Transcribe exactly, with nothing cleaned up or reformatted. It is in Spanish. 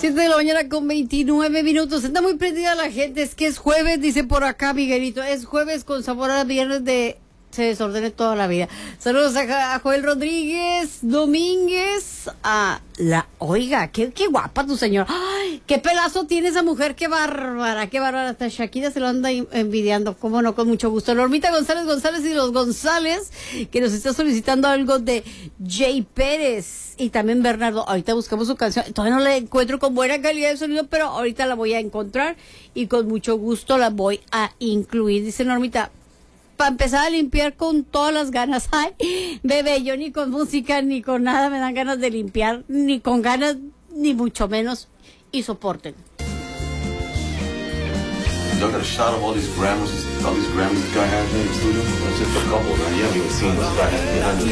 siete de la mañana con veintinueve minutos. Está muy prendida la gente. Es que es jueves, dice por acá Miguelito. Es jueves con sabor a viernes de... Se desordene toda la vida. Saludos a, a Joel Rodríguez Domínguez. A la... Oiga, qué, qué guapa tu señora. Ay, qué pelazo tiene esa mujer. Qué bárbara, qué bárbara. Hasta Shakira se lo anda envidiando. Cómo no, con mucho gusto. Normita González González y los González, que nos está solicitando algo de Jay Pérez. Y también Bernardo. Ahorita buscamos su canción. Todavía no la encuentro con buena calidad de sonido, pero ahorita la voy a encontrar. Y con mucho gusto la voy a incluir. Dice Normita, para empezar a limpiar con todas las ganas. Ay, bebé, yo ni con música ni con nada me dan ganas de limpiar, ni con ganas, ni mucho menos. Y soporten. Y'all got a shot of all these Grammys, all these Grammys this guy has in the studio. That's just a couple, man. You haven't even seen this guy.